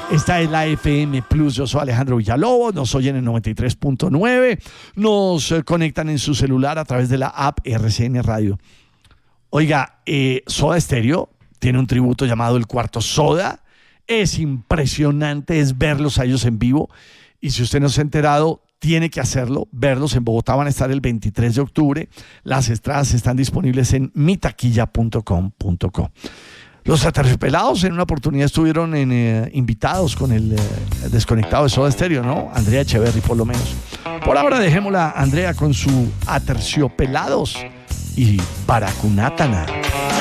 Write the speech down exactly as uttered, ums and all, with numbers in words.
Esta es la F M Plus. Yo soy Alejandro Villalobos. Nos oyen en noventa y tres punto nueve. Nos eh, conectan en su celular a través de la app R C N Radio. Oiga, eh, Soda Stereo tiene un tributo llamado El Cuarto Soda. Es impresionante, es verlos a ellos en vivo. Y si usted no se ha enterado, tiene que hacerlo. Verlos en Bogotá van a estar el veintitrés de octubre. Las entradas están disponibles en mi taquilla punto com punto co. Los Aterciopelados en una oportunidad estuvieron en, eh, invitados con el eh, desconectado de Soda Stereo, ¿no? Andrea Echeverry, por lo menos. Por ahora dejémosla a Andrea con su Aterciopelados y Baracunátana.